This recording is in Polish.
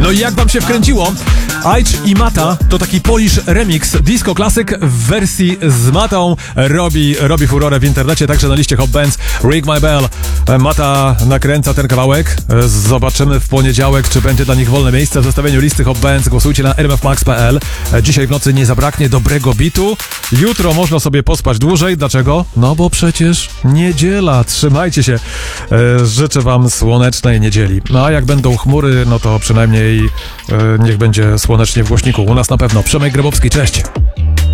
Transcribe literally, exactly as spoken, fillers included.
No i jak wam się wkręciło? Aitch i Mata to taki Polish remix, disco klasyk w wersji z Matą. Robi, robi furorę w internecie, także na liście Hot Bands. Ring My Bell. Mata nakręca ten kawałek. Zobaczymy w poniedziałek, czy będzie dla nich wolne miejsce w zestawieniu listy Hot Bands. Głosujcie na r m f max kropka p l. Dzisiaj w nocy nie zabraknie dobrego bitu. Jutro można sobie pospać dłużej. Dlaczego? No bo przecież niedziela. Trzymajcie się. Życzę wam słonecznej niedzieli. No a jak będą chmury, no to przynajmniej niech będzie słonecznie w głośniku. U nas na pewno. Przemek Grabowski, cześć.